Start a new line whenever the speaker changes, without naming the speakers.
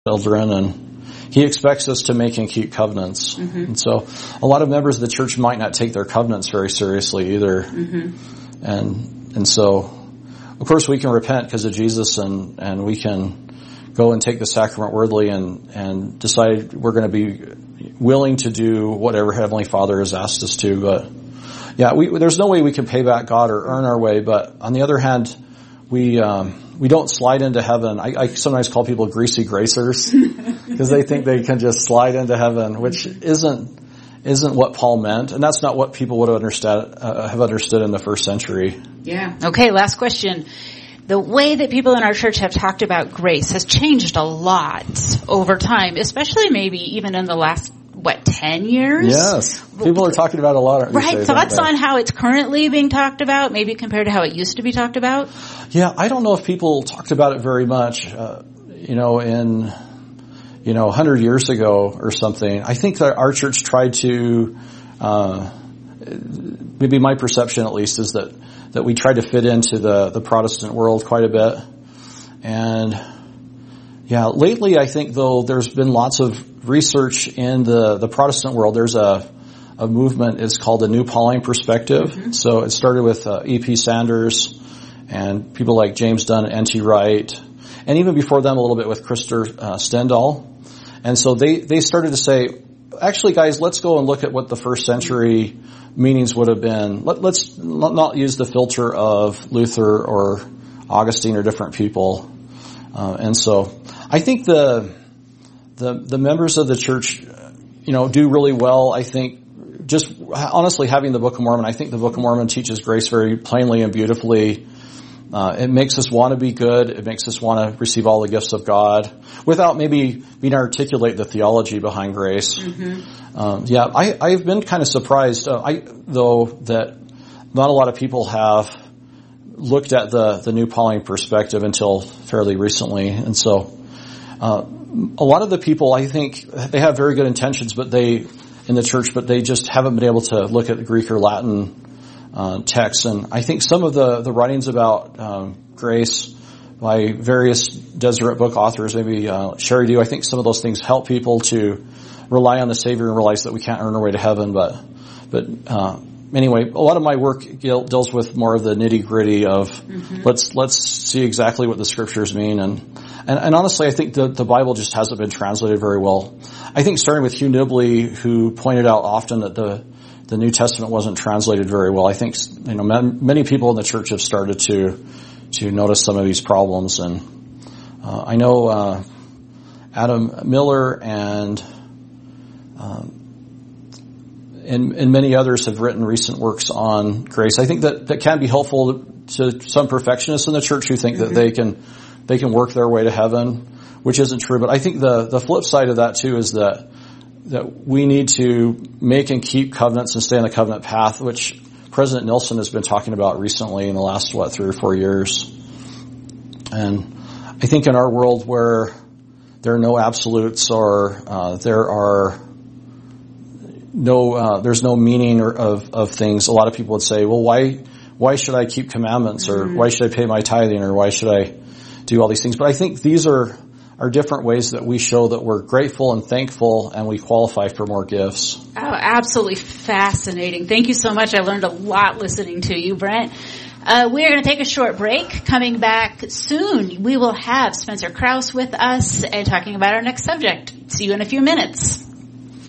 children, and he expects us to make and keep covenants. Mm-hmm. And so a lot of members of the church might not take their covenants very seriously either. Mm-hmm. And so, of course, we can repent because of Jesus, and we can go and take the sacrament worthily and decide we're going to be willing to do whatever Heavenly Father has asked us to. But yeah, there's no way we can pay back God or earn our way. But on the other hand, we don't slide into heaven. I sometimes call people greasy gracers because they think they can just slide into heaven, which isn't what Paul meant, and that's not what people would have understood in the first century.
Yeah. Okay, last question. The way that people in our church have talked about grace has changed a lot over time, especially maybe even in the last 10 years?
Yes. People are talking about a lot.
Right. Thoughts on how it's currently being talked about, maybe compared to how it used to be talked about?
Yeah, I don't know if people talked about it very much, in 100 years ago or something. I think that our church tried to, maybe my perception at least is that we tried to fit into the Protestant world quite a bit. And yeah, lately I think though there's been lots of research in the Protestant world. There's a movement, it's called the New Pauline Perspective. Mm-hmm. So it started with E.P. Sanders and people like James Dunn and N.T. Wright, and even before them a little bit with Krister Stendahl. And so they started to say, actually guys, let's go and look at what the first century meanings would have been. Let's not use the filter of Luther or Augustine or different people. And so I think the members of the church, do really well. I think just honestly having the Book of Mormon, I think the Book of Mormon teaches grace very plainly and beautifully. It makes us want to be good. It makes us want to receive all the gifts of God without maybe being articulate the theology behind grace. Mm-hmm. I've been kind of surprised, though, that not a lot of people have looked at the New Pauline Perspective until fairly recently. And so, a lot of the people, I think, they have very good intentions, in the church, but they just haven't been able to look at the Greek or Latin texts. And I think some of the writings about grace by various Deseret Book authors, maybe Sherry Dew, I think some of those things help people to rely on the Savior and realize that we can't earn our way to heaven. But anyway, a lot of my work deals with more of the nitty gritty of let's see exactly what the Scriptures mean. And honestly, I think the Bible just hasn't been translated very well. I think starting with Hugh Nibley, who pointed out often that the New Testament wasn't translated very well. I think, many people in the church have started to notice some of these problems. And, I know, Adam Miller and many others have written recent works on grace. I think that can be helpful to some perfectionists in the church who think that they can work their way to heaven, which isn't true. But I think the flip side of that too is that we need to make and keep covenants and stay on the covenant path, which President Nilsson has been talking about recently in the last, 3 or 4 years. And I think in our world where there are no absolutes or there's no meaning of things, a lot of people would say, well, why should I keep commandments, or why should I pay my tithing, or why should I do all these things? But I think these are different ways that we show that we're grateful and thankful and we qualify for more gifts.
Oh, absolutely fascinating. Thank you so much. I learned a lot listening to you, Brent. We're going to take a short break. Coming back soon, we will have Spencer Krause with us and talking about our next subject. See you in a few minutes.